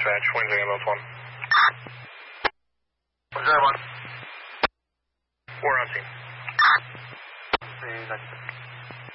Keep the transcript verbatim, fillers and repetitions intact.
dispatch, Wednesday ambulance one. Wednesday one. We're on scene. See you next.